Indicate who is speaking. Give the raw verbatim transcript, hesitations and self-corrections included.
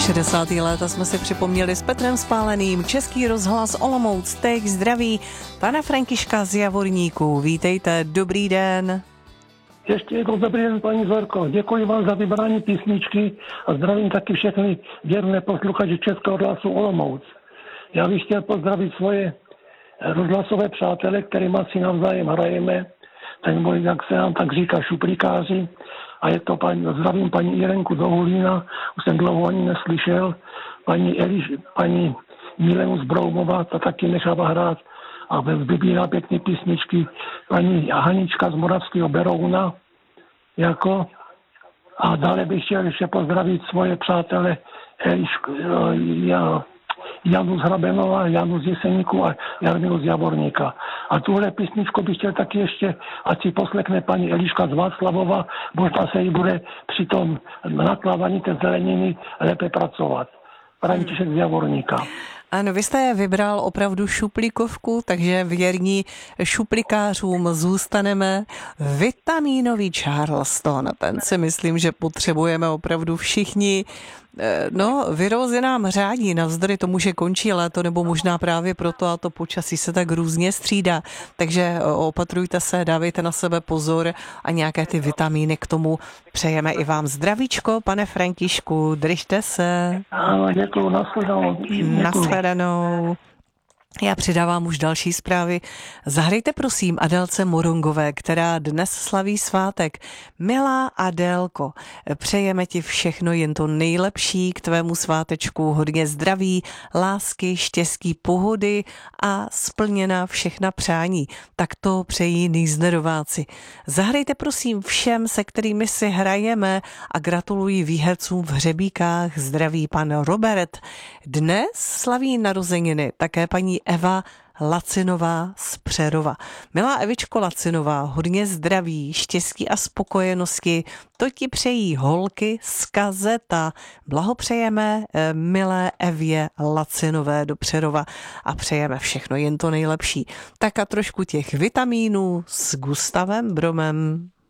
Speaker 1: šedesátá léta jsme si připomněli s Petrem Spáleným. Český rozhlas Olomouc, teď zdraví pana Františka z Javorníků. Vítejte, dobrý den.
Speaker 2: Ještě jednou dobrý den, paní Zorko. Děkuji vám za vybrání písničky a zdravím taky všechny věrné posluchače Českého rozhlasu Olomouc. Já bych chtěl pozdravit svoje rozhlasové přátele, kterými si navzájem hrajeme. Ten můj, jak se nám tak říká, šuplíkáři. A je to paní, zdravím paní Jirenku do Hulína, už jsem dlouho ani neslyšel. Paní Eliš, paní Milenu z Broumová, ta taky nechává hrát a vybírá pěkné písničky. Paní Hanička z Moravského Berouna, jako. A dále bych chtěl ještě pozdravit svoje přátele Eliš, ja, Janu z Hrabenova, Janu z Jeseníku a Jarmilu z Javorníka. A tuhle písničku bych chtěl taky ještě, ať si poslechne paní Eliška z Václavova, možná se jí bude při tom naklávání té zeleniny lépe pracovat. František z Javorníka.
Speaker 1: Ano, vy jste vybral opravdu šuplíkovku, takže věrní šuplikářům zůstaneme. Vitamínový Charleston, ten si myslím, že potřebujeme opravdu všichni. No, virózy nám řádí, navzdory tomu, že končí léto, nebo možná právě proto a to počasí se tak různě střídá. Takže opatrujte se, dávejte na sebe pozor a nějaké ty vitamíny k tomu přejeme i vám. Zdravíčko, pane Františku, držte se.
Speaker 2: Ano, děkuju, nashledanou.
Speaker 1: Nashledanou. Já přidávám už další zprávy. Zahrajte prosím Adélce Morongové, která dnes slaví svátek. Milá Adélko, přejeme ti všechno jen to nejlepší k tvému svátečku, hodně zdraví, lásky, štěstí, pohody a splněná všechna přání. Tak to přejí Nýznerováci. Zahrajte prosím všem, se kterými si hrajeme a gratuluji výhercům v Hřebíkách. Zdraví pan Robert. Dnes slaví narozeniny také paní Eva Lacinová z Přerova. Milá Evičko Lacinová, hodně zdraví, štěstí a spokojenosti. To ti přejí holky z Kazeta. Blahopřejeme milé Evě Lacinové do Přerova a přejeme všechno jen to nejlepší. Tak a trošku těch vitamínů s Gustavem Bromem.